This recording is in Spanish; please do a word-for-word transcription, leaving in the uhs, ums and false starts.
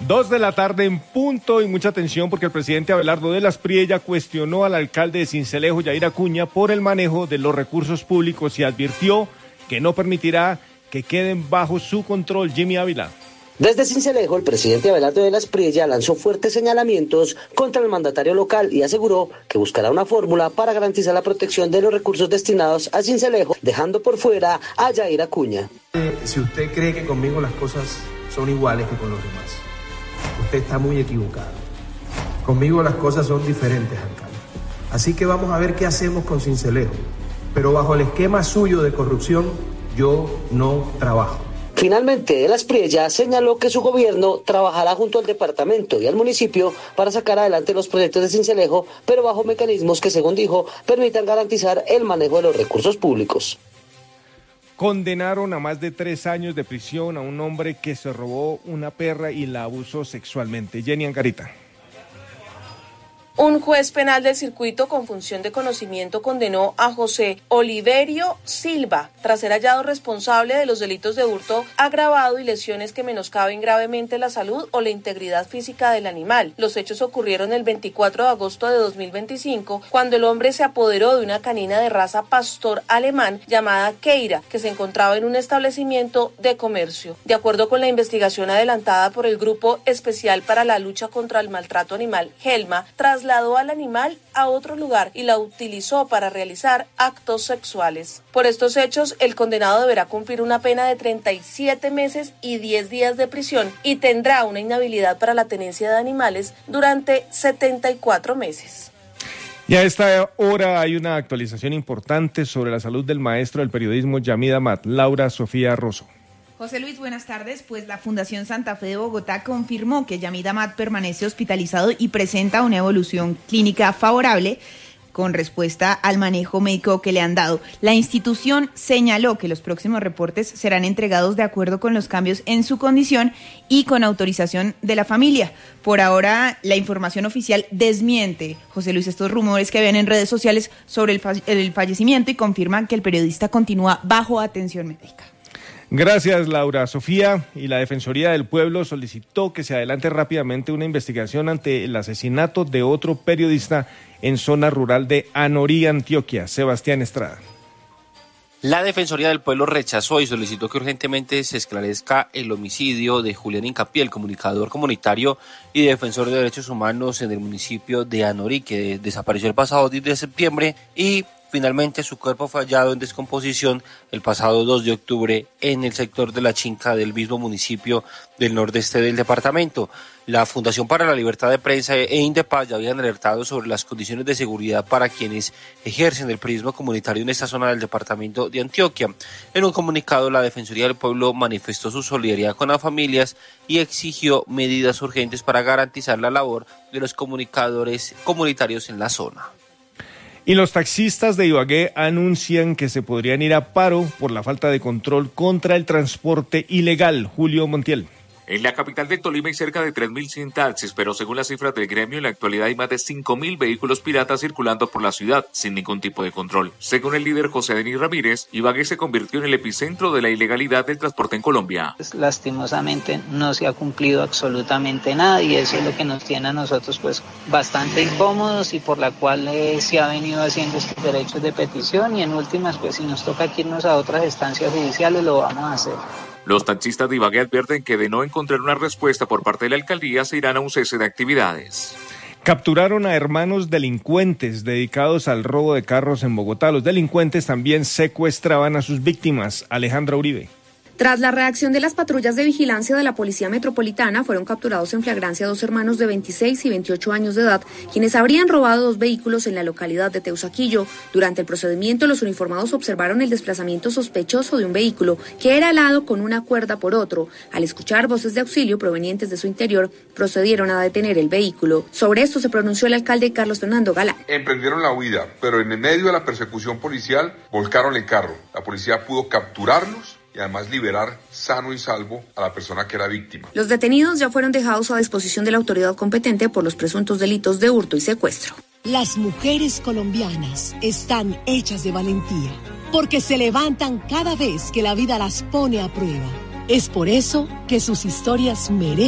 Dos de la tarde en punto y mucha atención porque el presidente Abelardo de las Priella cuestionó al alcalde de Sincelejo, Yair Acuña, por el manejo de los recursos públicos y advirtió que no permitirá que queden bajo su control. Jimmy Ávila. Desde Sincelejo, el presidente Abelardo de las Priella lanzó fuertes señalamientos contra el mandatario local y aseguró que buscará una fórmula para garantizar la protección de los recursos destinados a Sincelejo, dejando por fuera a Yair Acuña. Eh, si usted cree que conmigo las cosas son iguales que con los demás, usted está muy equivocado. Conmigo las cosas son diferentes, alcalde. Así que vamos a ver qué hacemos con Sincelejo. Pero bajo el esquema suyo de corrupción, yo no trabajo. Finalmente, de las Priella señaló que su gobierno trabajará junto al departamento y al municipio para sacar adelante los proyectos de Sincelejo, pero bajo mecanismos que, según dijo, permitan garantizar el manejo de los recursos públicos. Condenaron a más de tres años de prisión a un hombre que se robó una perra y la abusó sexualmente. Jenny Angarita. Un juez penal del circuito con función de conocimiento condenó a José Oliverio Silva tras ser hallado responsable de los delitos de hurto agravado y lesiones que menoscaben gravemente la salud o la integridad física del animal. Los hechos ocurrieron el veinticuatro de agosto de dos mil veinticinco, cuando el hombre se apoderó de una canina de raza pastor alemán llamada Keira, que se encontraba en un establecimiento de comercio. De acuerdo con la investigación adelantada por el Grupo Especial para la Lucha contra el Maltrato Animal, GELMA, tras trasladó al animal a otro lugar y la utilizó para realizar actos sexuales. Por estos hechos, el condenado deberá cumplir una pena de treinta y siete meses y diez días de prisión y tendrá una inhabilidad para la tenencia de animales durante setenta y cuatro meses. Y a esta hora hay una actualización importante sobre la salud del maestro del periodismo Yamid Amat, Laura Sofía Rosso. José Luis, buenas tardes. Pues la Fundación Santa Fe de Bogotá confirmó que Yamid Amat permanece hospitalizado y presenta una evolución clínica favorable con respuesta al manejo médico que le han dado. La institución señaló que los próximos reportes serán entregados de acuerdo con los cambios en su condición y con autorización de la familia. Por ahora, la información oficial desmiente, José Luis, estos rumores que ven en redes sociales sobre el, fa- el fallecimiento y confirman que el periodista continúa bajo atención médica. Gracias, Laura Sofía. Y la Defensoría del Pueblo solicitó que se adelante rápidamente una investigación ante el asesinato de otro periodista en zona rural de Anorí, Antioquia. Sebastián Estrada. La Defensoría del Pueblo rechazó y solicitó que urgentemente se esclarezca el homicidio de Julián Incapié, el comunicador comunitario y defensor de derechos humanos en el municipio de Anorí, que desapareció el pasado diez de septiembre y finalmente su cuerpo fue hallado en descomposición el pasado dos de octubre en el sector de La Chinca del mismo municipio del nordeste del departamento. La Fundación para la Libertad de Prensa e Indepaz ya habían alertado sobre las condiciones de seguridad para quienes ejercen el periodismo comunitario en esta zona del departamento de Antioquia. En un comunicado, la Defensoría del Pueblo manifestó su solidaridad con las familias y exigió medidas urgentes para garantizar la labor de los comunicadores comunitarios en la zona. Y los taxistas de Ibagué anuncian que se podrían ir a paro por la falta de control contra el transporte ilegal. Julio Montiel. En la capital del Tolima hay cerca de tres mil cien taxis, pero según las cifras del gremio, en la actualidad hay más de cinco mil vehículos piratas circulando por la ciudad sin ningún tipo de control. Según el líder José Denis Ramírez, Ibagué se convirtió en el epicentro de la ilegalidad del transporte en Colombia. Lastimosamente no se ha cumplido absolutamente nada y eso es lo que nos tiene a nosotros pues bastante incómodos y por la cual eh, se ha venido haciendo estos derechos de petición y en últimas pues si nos toca irnos a otras instancias judiciales lo vamos a hacer. Los taxistas de Ibagué advierten que de no encontrar una respuesta por parte de la alcaldía se irán a un cese de actividades. Capturaron a hermanos delincuentes dedicados al robo de carros en Bogotá. Los delincuentes también secuestraban a sus víctimas. Alejandra Uribe. Tras la reacción de las patrullas de vigilancia de la Policía Metropolitana, fueron capturados en flagrancia dos hermanos de veintiséis y veintiocho años de edad, quienes habrían robado dos vehículos en la localidad de Teusaquillo. Durante el procedimiento, los uniformados observaron el desplazamiento sospechoso de un vehículo que era alado con una cuerda por otro. Al escuchar voces de auxilio provenientes de su interior, procedieron a detener el vehículo. Sobre esto se pronunció el alcalde Carlos Fernando Galán. Emprendieron la huida, pero en el medio de la persecución policial volcaron el carro. La policía pudo capturarlos y además liberar sano y salvo a la persona que era víctima. Los detenidos ya fueron dejados a disposición de la autoridad competente por los presuntos delitos de hurto y secuestro. Las mujeres colombianas están hechas de valentía, porque se levantan cada vez que la vida las pone a prueba. Es por eso que sus historias merecen